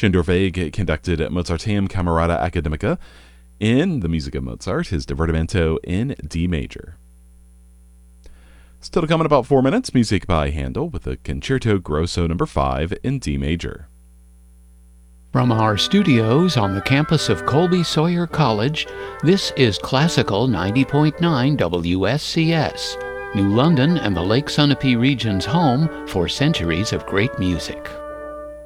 Schindler Weg conducted Mozarteum Camerata Academica in the music of Mozart, his Divertimento in D major. Still to come in about 4 minutes, music by Handel with the Concerto Grosso No. 5 in D major. From our studios on the campus of Colby Sawyer College, this is Classical 90.9 WSCS, New London and the Lake Sunapee region's home for centuries of great music.